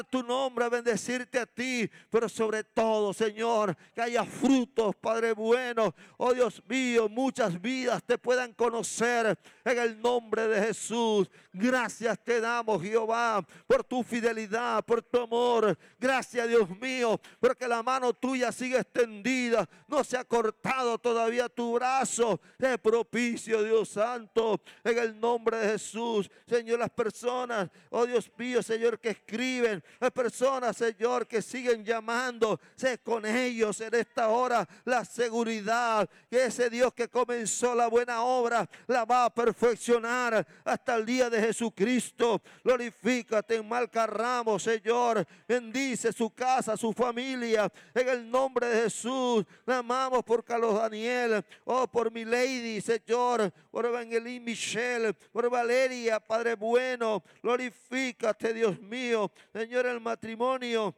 tu nombre, a bendecirte a ti, pero sobre todo, Señor, que haya frutos, Padre bueno. Oh Dios mío, muchas vidas te puedan conocer en el nombre de Jesús. Gracias te damos, Jehová, por tu fidelidad, por tu amor. Gracias, Dios mío, porque la mano tuya sigue extendida, no se ha cortado todavía tu brazo. Te propicio, Dios santo, en el nombre de Jesús. Señor, las personas, oh Dios mío, Señor, que escriben, las personas, Señor, que siguen llamando, sé con ellos en esta hora la seguridad que ese Dios que comenzó la buena obra la va a perfeccionar hasta el día de Jesucristo. Glorifícate en Malcarramos, Señor. Bendice su casa, su familia, en el nombre de Jesús. Le amamos por Carlos Daniel, oh, por mi lady, Señor, por Evangeline Michelle, por Valeria, Padre bueno. Glorifícate, Dios mío, Señor, el matrimonio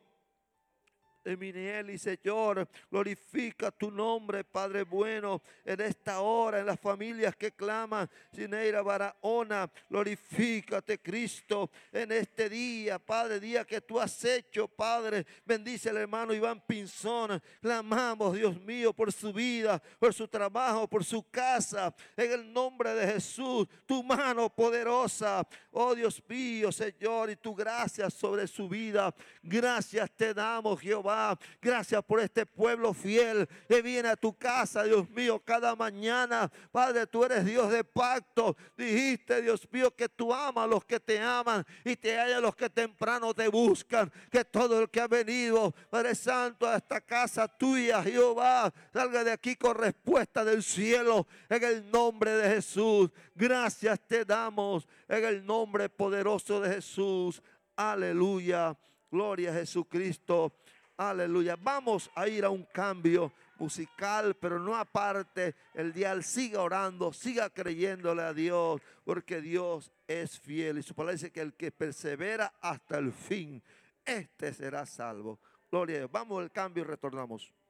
de Miniel, Señor, glorifica tu nombre, Padre bueno, en esta hora, en las familias que claman, Sineira Barahona, glorifícate, Cristo, en este día, Padre, día que tú has hecho, Padre. Bendice al hermano Iván Pinzón, clamamos, Dios mío, por su vida, por su trabajo, por su casa, en el nombre de Jesús, tu mano poderosa, oh Dios mío, Señor, y tu gracia sobre su vida. Gracias te damos, Jehová. Gracias por este pueblo fiel que viene a tu casa, Dios mío, cada mañana. Padre, tú eres Dios de pacto. Dijiste, Dios mío, que tú amas a los que te aman y te hallas a los que temprano te buscan. Que todo el que ha venido, Padre Santo, a esta casa tuya, Jehová, salga de aquí con respuesta del cielo en el nombre de Jesús. Gracias te damos en el nombre poderoso de Jesús. Aleluya. Gloria a Jesucristo. Aleluya. Vamos a ir a un cambio musical, pero no aparte el dial. Siga orando, siga creyéndole a Dios, porque Dios es fiel. Y su palabra dice que el que persevera hasta el fin, este será salvo. Gloria a Dios. Vamos al cambio y retornamos.